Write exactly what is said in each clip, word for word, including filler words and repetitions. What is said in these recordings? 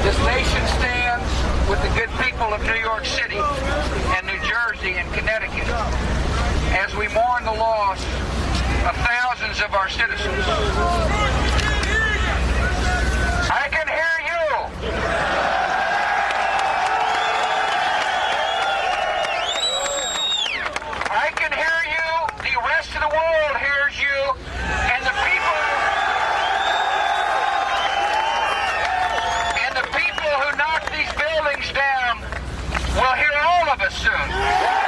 This nation stands with the good people of New York City and New Jersey and Connecticut as we mourn the loss of thousands of our citizens. I can hear you. I can hear you. The rest of the world hears you. And the people and the people who knock these buildings down will hear all of us soon.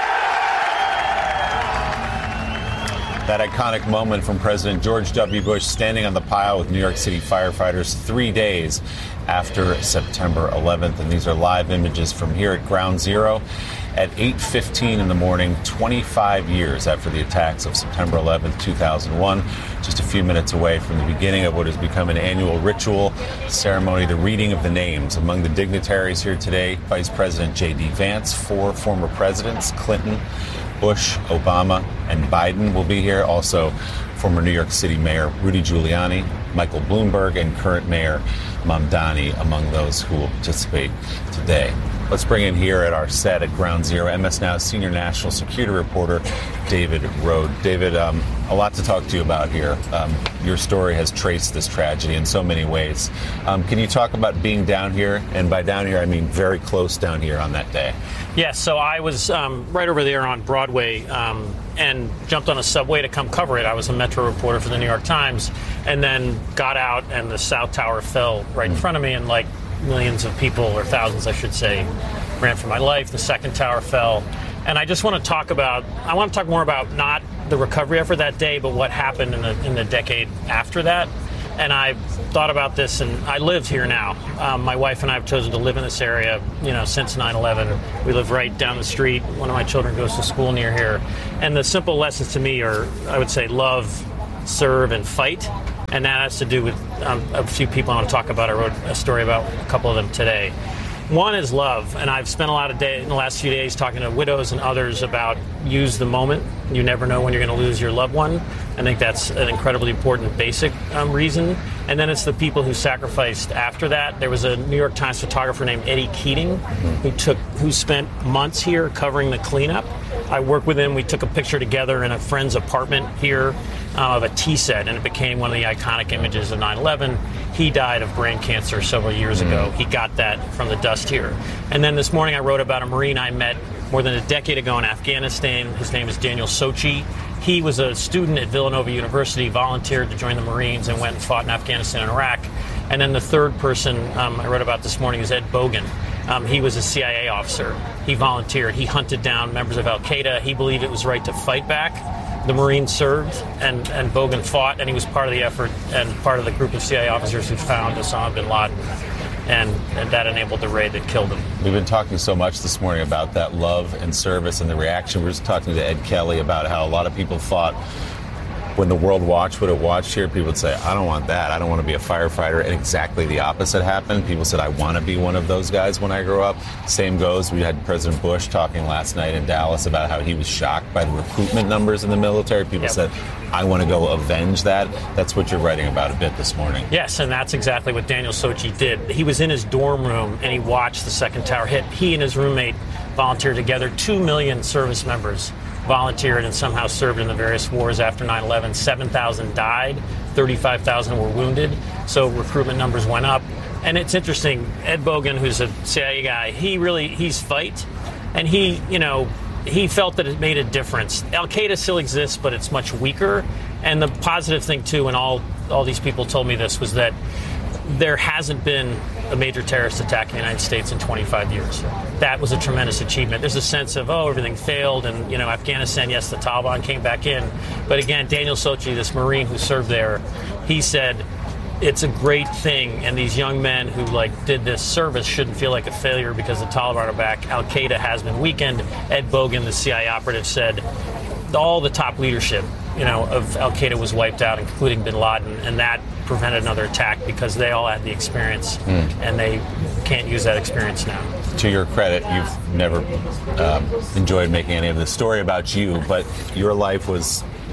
That iconic moment from President George W. Bush standing on the pile with New York City firefighters three days after September eleventh. And these are live images from here at Ground Zero at eight fifteen in the morning, twenty-five years after the attacks of September eleventh, two thousand one. Just a few minutes away from the beginning of what has become an annual ritual ceremony, the reading of the names. Among the dignitaries here today, Vice President J D. Vance, four former presidents, Clinton, Bush, Obama, and Biden will be here. Also, former New York City Mayor Rudy Giuliani, Michael Bloomberg, and current Mayor Mamdani among those who will participate today. Let's bring in here at our set at Ground Zero, M S Now senior national security reporter David Rode. David, um, a lot to talk to you about here. Um, your story has traced this tragedy in so many ways. Um, can you talk about being down here? And by down here, I mean very close down here on that day. Yes, so I was um, right over there on Broadway um, and jumped on a subway to come cover it. I was a Metro reporter for the New York Times, and then got out and the South Tower fell right in front of me, and like millions of people, or thousands I should say, ran for my life. The second tower fell. And I just want to talk about, I want to talk more about not the recovery effort that day, but what happened in the, in the decade after that. And I thought about this, and I live here now. Um, my wife and I have chosen to live in this area, you know, since nine eleven. We live right down the street. One of my children goes to school near here. And the simple lessons to me are, I would say, love, serve, and fight. And that has to do with um, a few people I want to talk about. I wrote a story about a couple of them today. One is love, and I've spent a lot of day in the last few days talking to widows and others about use the moment. You never know when you're going to lose your loved one. I think that's an incredibly important basic um, reason. And then it's the people who sacrificed after that. There was a New York Times photographer named Eddie Keating who took who spent months here covering the cleanup. I worked with him. We took a picture together in a friend's apartment here uh, of a tea set, and it became one of the iconic images of nine eleven. He died of brain cancer several years ago. He got that from the dust here. And then this morning I wrote about a Marine I met more than a decade ago in Afghanistan. His name is Daniel Sochi. He was a student at Villanova University, volunteered to join the Marines, and went and fought in Afghanistan and Iraq. And then the third person um, I wrote about this morning is Ed Bogan. Um, he was a C I A officer. He volunteered. He hunted down members of al-Qaeda. He believed it was right to fight back. The Marines served, and, and Bogan fought, and he was part of the effort and part of the group of C I A officers who found Osama bin Laden. And, and that enabled the raid that killed him. We've been talking so much this morning about that love and service and the reaction. We were just talking to Ed Kelly about how a lot of people thought when the world watched what it watched here, people would say, I don't want that. I don't want to be a firefighter. And exactly the opposite happened. People said, I want to be one of those guys when I grow up. Same goes. We had President Bush talking last night in Dallas about how he was shocked by the recruitment numbers in the military. People yep. said, I want to go avenge that. That's what you're writing about a bit this morning. Yes, and that's exactly what Daniel Sochi did. He was in his dorm room, and he watched the second tower hit. He and his roommate volunteered together. Two million service members volunteered and somehow served in the various wars after nine eleven. seven thousand died, thirty-five thousand were wounded, so recruitment numbers went up. And it's interesting, Ed Bogan, who's a C I A guy, he really, he's fight, and he, you know, he felt that it made a difference. Al-Qaeda still exists, but it's much weaker. And the positive thing, too, and all, all these people told me this, was that there hasn't been a major terrorist attack in the United States in twenty-five years. That was a tremendous achievement. There's a sense of, oh, everything failed, and, you know, Afghanistan, yes, the Taliban came back in. But again, Daniel Sochi, this Marine who served there, he said, it's a great thing, and these young men who, like, did this service shouldn't feel like a failure because the Taliban are back. Al-Qaeda has been weakened. Ed Bogan, the C I A operative, said all the top leadership, you know, of Al-Qaeda was wiped out, including bin Laden, and that prevented another attack because they all had the experience, mm. and they can't use that experience now. To your credit, you've never um, enjoyed making any of this story about you, but your life was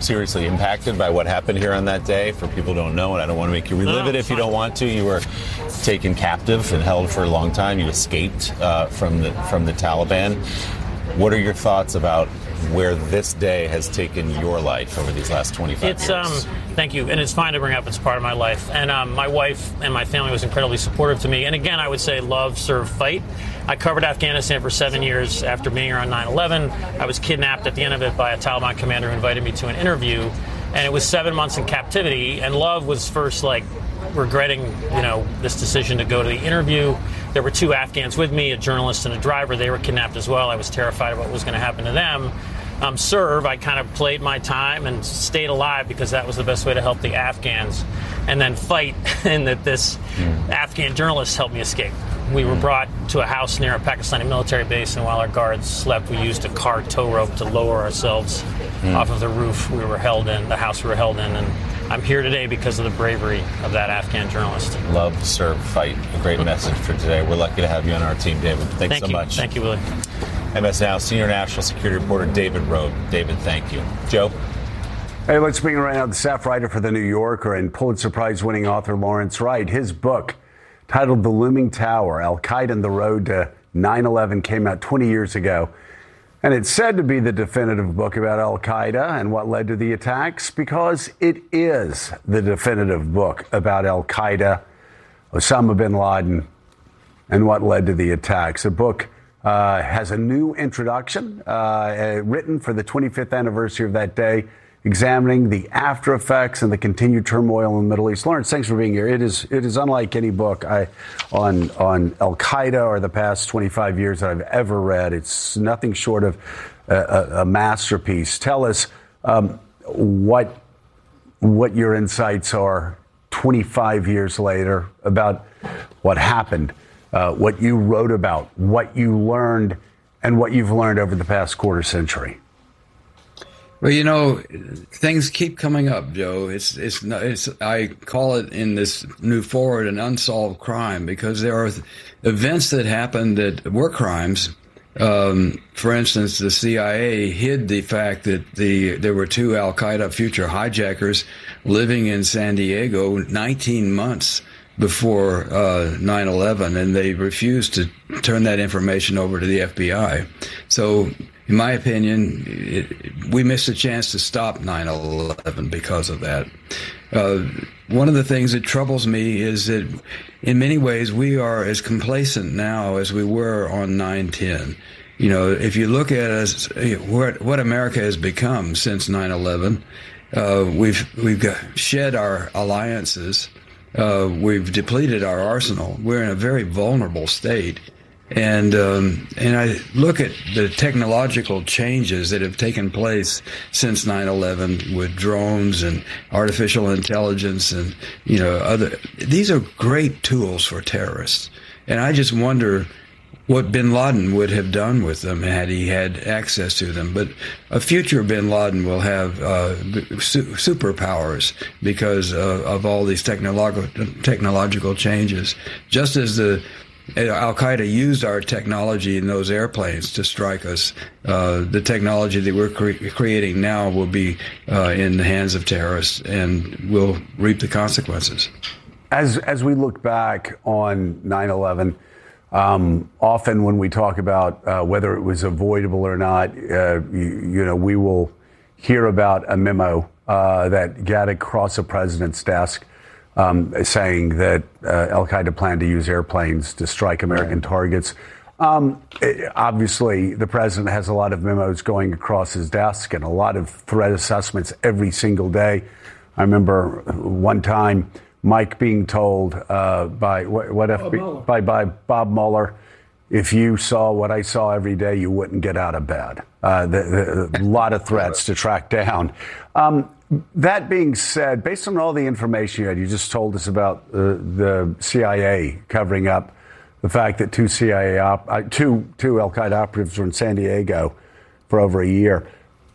seriously impacted by what happened here on that day? For people who don't know, and I don't want to make you relive No, it if you fine. don't want to. You were taken captive and held for a long time. You escaped uh, from the from the Taliban. What are your thoughts about where this day has taken your life over these last twenty-five It's years? um, thank you, and it's fine to bring up. It's part of my life, and um, my wife and my family was incredibly supportive to me. And again, I would say love, serve, fight. I covered Afghanistan for seven years after being here on nine eleven. I was kidnapped at the end of it by a Taliban commander who invited me to an interview, and it was seven months in captivity. And love was first like regretting, you know, this decision to go to the interview. There were two Afghans with me, a journalist and a driver. They were kidnapped as well. I was terrified of what was going to happen to them. Um, serve, I kind of played my time and stayed alive because that was the best way to help the Afghans. And then fight, and that this mm. Afghan journalist helped me escape. We were brought to a house near a Pakistani military base, and while our guards slept, we used a car tow rope to lower ourselves mm. off of the roof we were held in, the house we were held in. And I'm here today because of the bravery of that Afghan journalist. Love, serve, fight. A great message for today. We're lucky to have you on our team, David. Thanks Thank so you. much. Thank you, Willie. M S Now senior national security reporter David Rohde. David, thank you. Joe? Hey, let's bring right now the staff writer for The New Yorker and Pulitzer Prize-winning author Lawrence Wright. His book, titled The Looming Tower, Al-Qaeda and the Road to nine eleven, came out twenty years ago. And it's said to be the definitive book about Al-Qaeda and what led to the attacks, because it is the definitive book about Al-Qaeda, Osama bin Laden, and what led to the attacks. The book uh, has a new introduction uh, written for the twenty-fifth anniversary of that day, examining the after effects and the continued turmoil in the Middle East. Lawrence, thanks for being here. It is it is unlike any book I, on on Al-Qaeda or the past twenty-five years that I've ever read. It's nothing short of a, a masterpiece. Tell us um, what what your insights are twenty-five years later about what happened, uh, what you wrote about, what you learned, and what you've learned over the past quarter century. Well, you know, things keep coming up, Joe. It's it's it's I call it in this new forward an unsolved crime, because there are events that happened that were crimes. Um, for instance, the C I A hid the fact that the there were two Al-Qaeda future hijackers living in San Diego nineteen months before uh, nine eleven, and they refused to turn that information over to the F B I. So, in my opinion, it, we missed a chance to stop nine eleven because of that. Uh, one of the things that troubles me is that in many ways we are as complacent now as we were on nine ten. You know, if you look at us, what, what America has become since nine eleven, uh, we've, we've got shed our alliances. Uh, we've depleted our arsenal. We're in a very vulnerable state. And um, and I look at the technological changes that have taken place since nine eleven with drones and artificial intelligence and, you know, other. These are great tools for terrorists. And I just wonder what bin Laden would have done with them had he had access to them. But a future bin Laden will have uh, su- superpowers because uh, of all these technological technological changes. Just as the Al-Qaeda used our technology in those airplanes to strike us, uh, the technology that we're cre- creating now will be uh, in the hands of terrorists, and will reap the consequences. As as we look back on nine eleven, um, often when we talk about uh, whether it was avoidable or not, uh, you, you know, we will hear about a memo uh, that got across the president's desk, Um, saying that uh, Al-Qaeda planned to use airplanes to strike American right. targets. Um, it, obviously, the president has a lot of memos going across his desk and a lot of threat assessments every single day. I remember one time Mike being told uh, by what, what F B I, by, by Bob Mueller, if you saw what I saw every day, you wouldn't get out of bed. Uh, the, the, a lot of threats to track down. Um, That being said, based on all the information you had, you just told us about uh, the C I A covering up the fact that two C I A op- uh, two two Al-Qaeda operatives were in San Diego for over a year.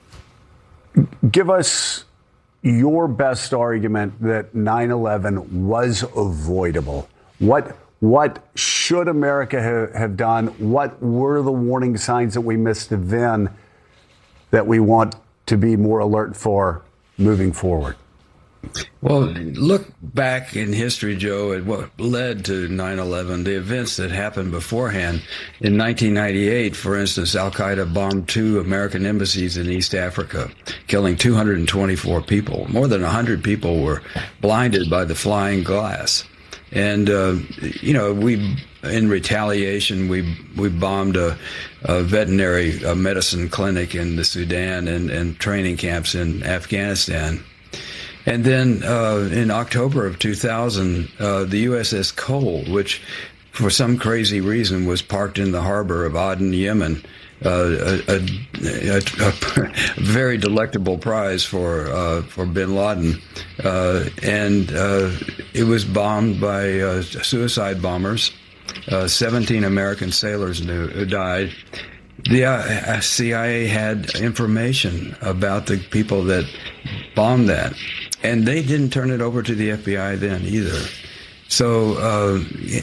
Give us your best argument that nine eleven was avoidable. What what should America ha- have done? What were the warning signs that we missed then that we want to be more alert for moving forward? Well, look back in history, Joe, at what led to nine eleven, the events that happened beforehand. In nineteen ninety-eight, for instance, al-Qaeda bombed two American embassies in East Africa, killing two hundred twenty-four people. More than one hundred people were blinded by the flying glass. And, uh, you know, we, in retaliation, we we bombed a, a veterinary a medicine clinic in the Sudan and, and training camps in Afghanistan. And then uh, in October of two thousand, uh, the U S S Cole, which for some crazy reason was parked in the harbor of Aden, Yemen, uh, a, a, a, a very delectable prize for uh, for bin Laden. Uh, and uh, it was bombed by uh, suicide bombers. Uh, seventeen American sailors knew, died. The uh, C I A had information about the people that bombed that. And they didn't turn it over to the F B I then either. So uh,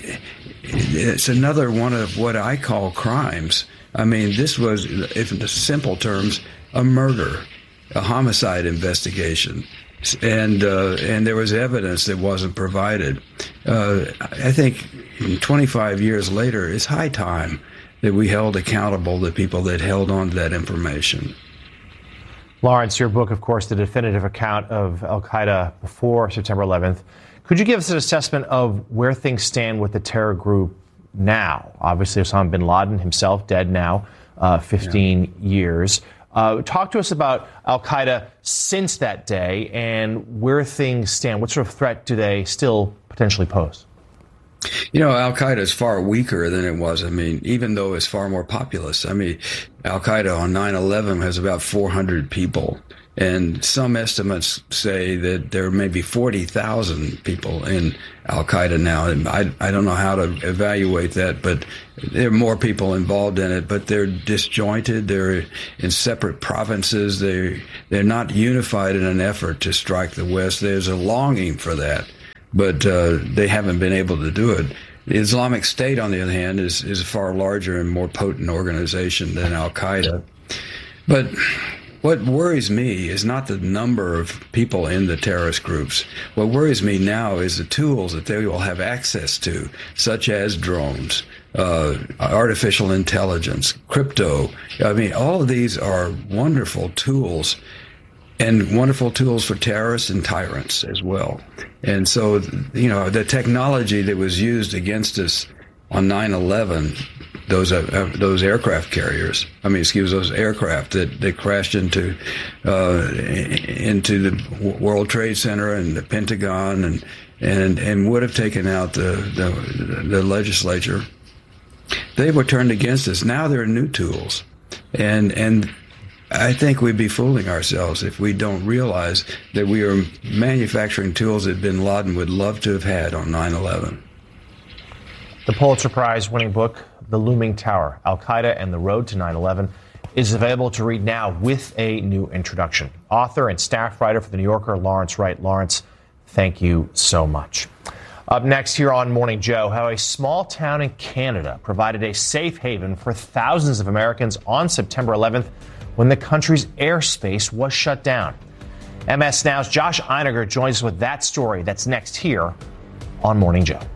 it's another one of what I call crimes. I mean, this was, if in simple terms, a murder, a homicide investigation. And uh, and there was evidence that wasn't provided. Uh, I think twenty-five years later, it's high time that we held accountable the people that held on to that information. Lawrence, your book, of course, the definitive account of al-Qaeda before September eleventh. Could you give us an assessment of where things stand with the terror group now? Obviously, Osama bin Laden himself dead now, uh, fifteen yeah. years. Uh, talk to us about al-Qaeda since that day and where things stand. What sort of threat do they still potentially pose? You know, al-Qaeda is far weaker than it was. I mean, even though it's far more populous. I mean, al-Qaeda on nine eleven has about four hundred people. And some estimates say that there may be forty thousand people in al-Qaeda now. And I, I don't know how to evaluate that, but there are more people involved in it. But they're disjointed. They're in separate provinces. They're, they're not unified in an effort to strike the West. There's a longing for that. But uh, they haven't been able to do it. The Islamic State, on the other hand, is, is a far larger and more potent organization than al-Qaeda. But what worries me is not the number of people in the terrorist groups. What worries me now is the tools that they will have access to, such as drones, uh, artificial intelligence, crypto. I mean, all of these are wonderful tools. And wonderful tools for terrorists and tyrants as well. And so, you know, the technology that was used against us on nine eleven, those uh, those aircraft carriers, I mean, excuse those aircraft that, that crashed into uh, into the World Trade Center and the Pentagon and and, and would have taken out the, the the legislature, they were turned against us. Now there are new tools. And and I think we'd be fooling ourselves if we don't realize that we are manufacturing tools that bin Laden would love to have had on nine eleven. The Pulitzer Prize-winning book, The Looming Tower, Al-Qaeda and the Road to nine eleven, is available to read now with a new introduction. Author and staff writer for The New Yorker, Lawrence Wright. Lawrence, thank you so much. Up next here on Morning Joe, how a small town in Canada provided a safe haven for thousands of Americans on September eleventh, when the country's airspace was shut down. M S Now's Josh Einiger joins us with that story. That's next here on Morning Joe.